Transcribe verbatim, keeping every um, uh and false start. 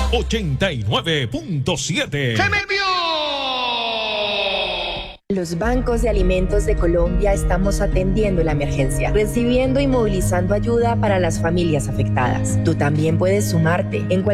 ochenta y nueve punto siete. ¡Se me vio! Los bancos de alimentos de Colombia estamos atendiendo la emergencia, recibiendo y movilizando ayuda para las familias afectadas. Tú también puedes sumarte en cualquier